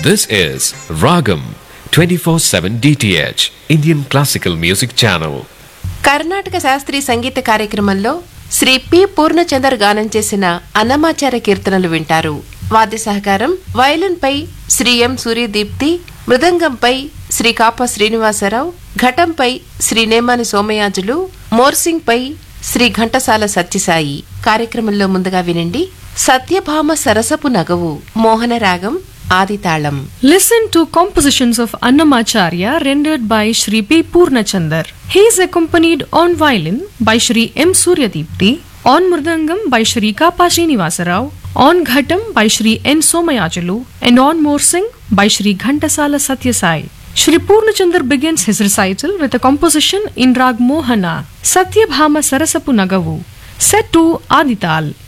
This is Ragam 24/7 DTH Indian Classical Music Channel. Karnataka శాస్త్రీయ సంగీత కార్యక్రమంలో Shri P Purnachander గానం చేసిన అన్నమాచార్య కీర్తనలు వింటారు. వాద్య సహకారం వయలిన్ పై శ్రీ ఎం సూర్యదీప్తి, మృదంగంపై శ్రీ కాప శ్రీనివాసరావు, ఘటంపై శ్రీ నేమాని సోమయాజులు, మోర్సింగ్ పై శ్రీ ఘంటసాల సత్యసాయి. కార్యక్రమంలో ముందుగా వినండి సత్యభామ సరసపు నగవు మోహన రాగం ఆదితాళం. Listen to compositions of Annamacharya rendered by Shri P. Purnachandar. He is accompanied on violin by Shri M. Suryadipti, on mridangam by Shri Kapa Srinivasarao, on ghatam by Shri N. Somayajalu, and on morsing by Shri Ghantasala Satyasai. Shri Purnachandar begins his recital with a composition in Rag Mohana, Satyabhama Sarasapu Nagavu, set to Adital.